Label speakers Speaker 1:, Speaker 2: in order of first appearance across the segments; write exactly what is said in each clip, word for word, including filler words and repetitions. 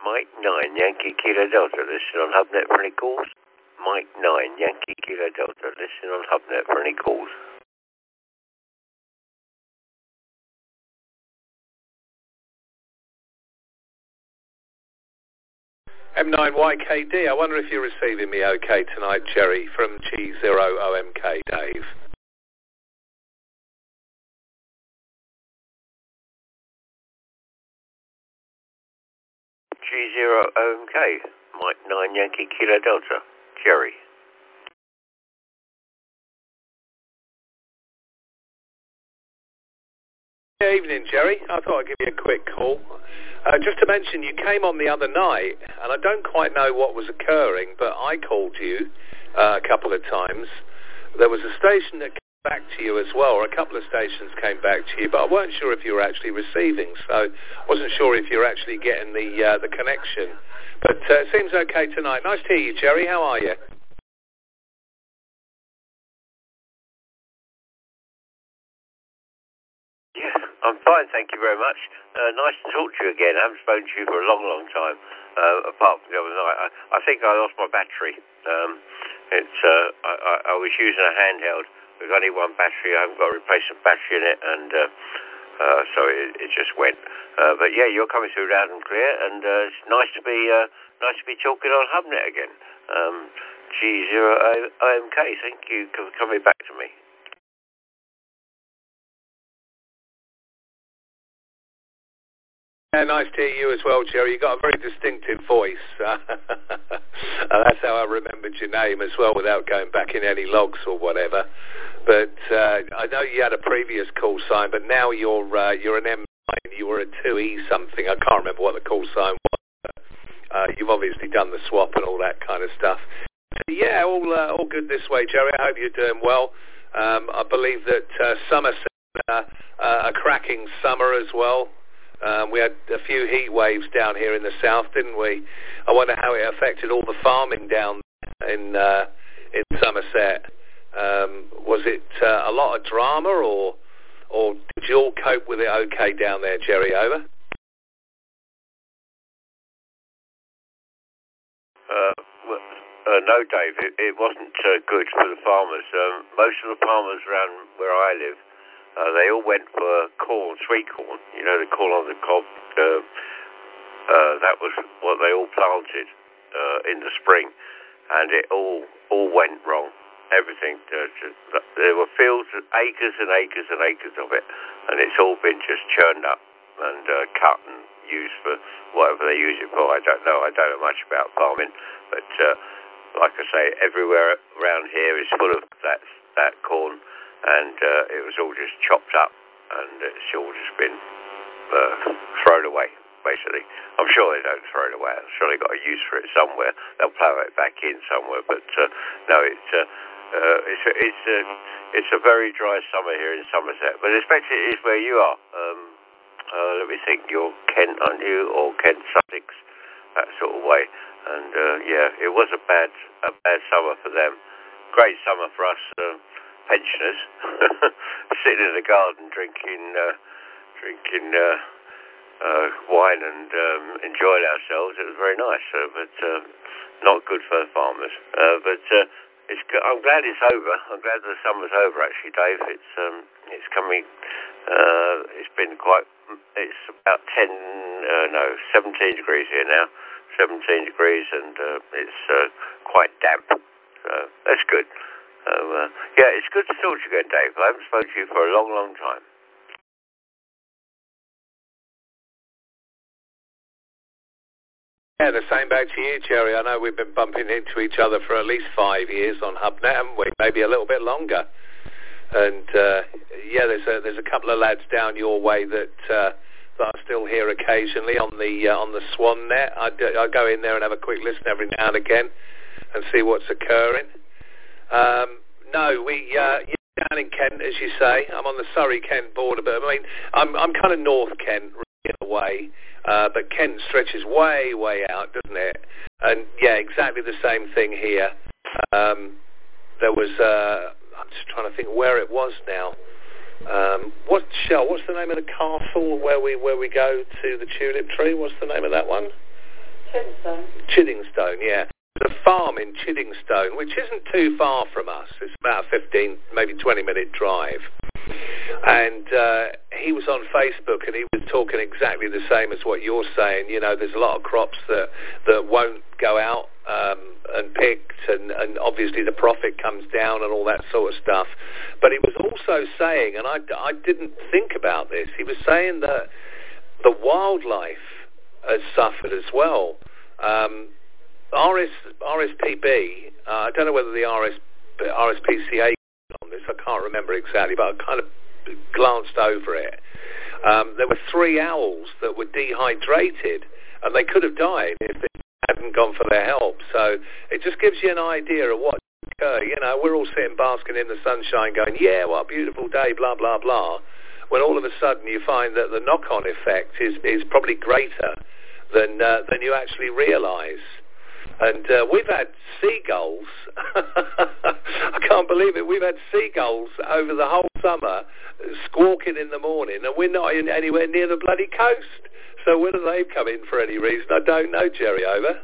Speaker 1: Mike nine, Yankee Kilo Delta, listen on HubNet for any calls. Mike nine, Yankee Kilo Delta, listen on HubNet for any calls.
Speaker 2: M nine Y K D, I wonder if you're receiving me okay tonight, Jerry, from G zero O M K, Dave.
Speaker 1: G zero O M K, Mike nine, Yankee Kilo Delta, Jerry.
Speaker 2: Good evening, Jerry. I thought I'd give you a quick call. Uh, just to mention, you came on the other night, and I don't quite know what was occurring, but I called you uh, a couple of times. There was a station that came back to you as well, or a couple of stations came back to you, but I weren't sure if you were actually receiving, so I wasn't sure if you're actually getting the uh, the connection. But uh, it seems okay tonight. Nice to hear you, Jerry. How are you?
Speaker 1: Yeah, I'm fine, thank you very much. Uh, nice to talk to you again. I haven't spoken to you for a long, long time, uh, apart from the other night. I, I think I lost my battery. Um, it's uh, I, I, I was using a handheld with only one battery. I haven't got a replacement battery in it, and uh, uh, so it, it just went. Uh, but yeah, you're coming through loud and clear, and uh, it's nice to be uh, nice to be talking on HubNet again. Um, G zero O M K, thank you for coming back to me.
Speaker 2: Yeah, nice to hear you as well, Jerry. You've got a very distinctive voice. and that's how I remembered your name as well without going back in any logs or whatever. But uh, I know you had a previous call sign, but now you're uh, you're an M nine. You were a two E something. I can't remember what the call sign was. But, uh, you've obviously done the swap and all that kind of stuff. So, yeah, all uh, all good this way, Jerry. I hope you're doing well. Um, I believe that uh, Somerset uh, uh, a cracking summer as well. Um, we had a few heat waves down here in the south, didn't we? I wonder how it affected all the farming down in uh, in Somerset. Um, was it uh, a lot of drama, or or did you all cope with it okay down there, Jerry? Over.
Speaker 1: Uh, well, uh, no, Dave, it, it wasn't uh, good for the farmers. Um, most of the farmers around where I live, Uh, they all went for corn, sweet corn, you know, the corn on the cob. Uh, uh, that was what they all planted uh, in the spring, and it all all went wrong. Everything. Uh, just, there were fields, acres and acres and acres of it, and it's all been just churned up and uh, cut and used for whatever they use it for. I don't know. I don't know much about farming, but uh, like I say, everywhere around here is full of that that corn. And uh, it was all just chopped up, and it's all just been uh, thrown away, basically. I'm sure they don't throw it away. I'm sure they've got a use for it somewhere. They'll plough it back in somewhere. But uh, no, it's uh, uh, it's a, it's a it's a very dry summer here in Somerset. But I expect it is where you are. Um, uh, let me think. You're Kent, aren't you, or Kent, Sussex, that sort of way. And uh, yeah, it was a bad a bad summer for them. Great summer for us. Uh, pensioners sitting in the garden drinking uh, drinking uh, uh, wine and um, enjoying ourselves. It was very nice, uh, but uh, not good for farmers. Uh, but uh, it's, I'm glad it's over. I'm glad the summer's over, actually, Dave. It's um, it's coming. Uh, it's been quite. It's about ten, uh, no, seventeen degrees here now. seventeen degrees, and uh, it's uh, quite damp. So that's good. So, uh, yeah, it's good to talk to you again, Dave. I haven't spoken to you for a long, long time.
Speaker 2: Yeah, the same back to you, Jerry. I know we've been bumping into each other for at least five years on HubNet, haven't we? Maybe a little bit longer. And, uh, yeah, there's a, there's a couple of lads down your way that uh, that are still here occasionally on the uh, on the Swan Net. I, I go in there and have a quick listen every now and again and see what's occurring. Um, no, we uh, yeah, down in Kent, as you say. I'm on the Surrey-Kent border, but I mean, I'm I'm kind of North Kent in a way, uh, but Kent stretches way, way out, doesn't it? And yeah, exactly the same thing here. Um, there was, uh, I'm just trying to think where it was now. Um, what Shell? What's the name of the castle where we where we go to the tulip tree? What's the name of that one?
Speaker 3: Chiddingstone.
Speaker 2: Chiddingstone, yeah. There's a farm in Chiddingstone, which isn't too far from us. It's about a fifteen, maybe twenty minute drive. And uh, he was on Facebook and he was talking exactly the same as what you're saying. You know, there's a lot of crops that, that won't go out um, and picked, and, and obviously the profit comes down and all that sort of stuff. But he was also saying, and I, I didn't think about this, he was saying that the wildlife has suffered as well. Um, R S, R S P B, uh, I don't know whether the R S, R S P C A on this, I can't remember exactly, but I kind of glanced over it. Um, there were three owls that were dehydrated, and they could have died if they hadn't gone for their help. So it just gives you an idea of what occurred. You know, we're all sitting basking in the sunshine going, yeah, what a beautiful day, blah, blah, blah, when all of a sudden you find that the knock-on effect is, is probably greater than, uh, than you actually realise. And uh, we've had seagulls. I can't believe it. We've had seagulls over the whole summer squawking in the morning, and we're not in anywhere near the bloody coast. So whether they've come in for any reason, I don't know, Jerry. Over.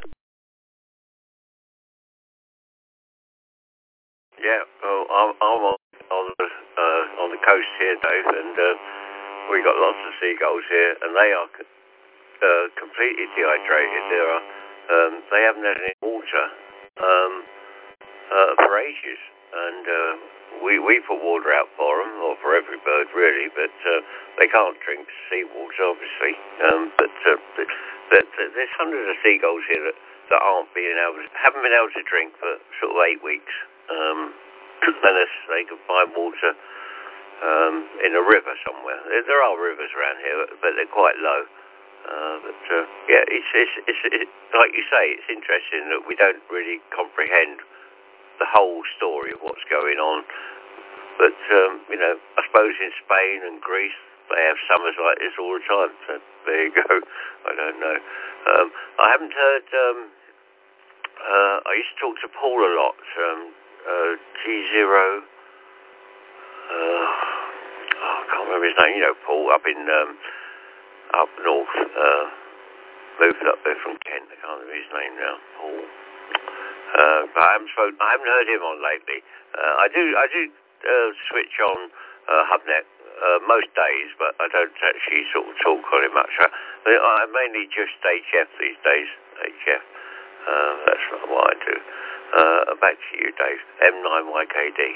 Speaker 1: Yeah, well, I'm, I'm on, on, the, uh, on the coast here, Dave, and uh, we got lots of seagulls here, and they are uh, completely dehydrated. There are. Um, they haven't had any water um, uh, for ages, and uh, we we put water out for them, or for every bird really, but uh, they can't drink seawater, obviously. Um, but uh, the, the, the, there's hundreds of seagulls here that, that aren't being able to, haven't been able to drink for sort of eight weeks, um, unless they can find water um, in a river somewhere. There, there are rivers around here, but they're quite low. Uh, but uh, yeah, it's, it's, it's, it's like you say, it's interesting that we don't really comprehend the whole story of what's going on. But um, you know, I suppose in Spain and Greece they have summers like this all the time. So there you go. I don't know. Um, I haven't heard. Um, uh, I used to talk to Paul a lot. Um, uh, G zero. Uh, oh, I can't remember his name. You know, Paul up in. Um, Up north, uh, moved up there from Kent. I can't remember his name now. Paul. Uh, but I haven't spoken, I haven't heard him on lately. Uh, I do, I do uh, switch on uh, HubNet uh, most days, but I don't actually sort of talk on it much. I, I mainly just H F these days. H F. Uh, that's what I do. Uh, back to you, Dave. M nine Y K D.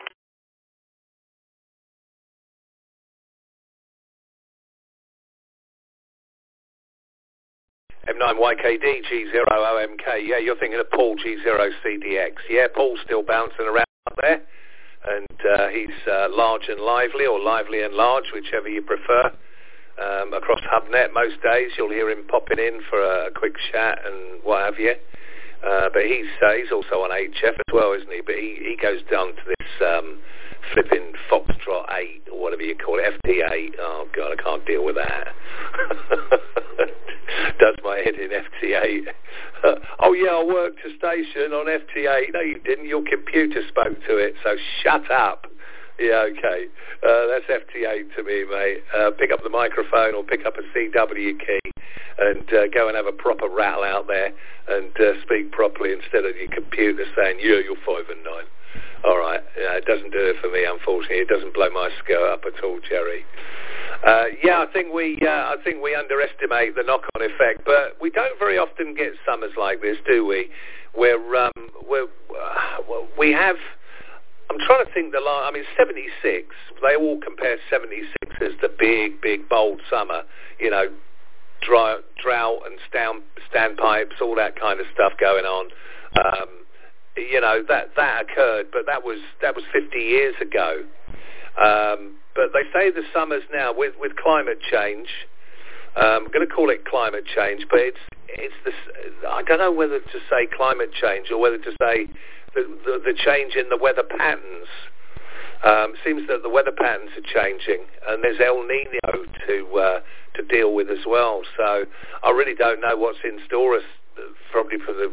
Speaker 2: M nine Y K D, G zero O M K. Yeah, you're thinking of Paul G zero C D X. Yeah, Paul's still bouncing around up there. And uh, he's uh, large and lively, or lively and large, whichever you prefer. Um, across HubNet most days, you'll hear him popping in for a quick chat and what have you. Uh, but he's uh, he's also on H F as well, isn't he? But he, he goes down to this um, flipping Foxtrot eight, or whatever you call it, F T eight. Oh, God, I can't deal with that. Does my head in F T eight. Uh, oh, yeah, I worked a station on F T eight. No, you didn't. Your computer spoke to it, so shut up. Yeah, okay. Uh, that's F T eight to me, mate. Uh, pick up the microphone or pick up a C W key and uh, go and have a proper rattle out there and uh, speak properly instead of your computer saying, yeah, you're five and nine. All right. Yeah, it doesn't do it for me, unfortunately. It doesn't blow my skirt up at all, Jerry. Uh, yeah, I think we uh, I think we underestimate the knock-on effect, but we don't very often get summers like this, do we? Where um, we're, uh, we have. I'm trying to think the last. I mean, seventy-six. They all compare seventy-six as the big, big, bold summer. You know, dry, drought and stand, standpipes, all that kind of stuff going on. Um, you know, that that occurred, but that was that was fifty years ago. Um, but they say the summers now with with climate change. Um, I'm going to call it climate change, but it's it's this. I don't know whether to say climate change or whether to say the the, the change in the weather patterns. Um, seems that the weather patterns are changing, and there's El Nino to uh, to deal with as well. So I really don't know what's in store, us, probably for the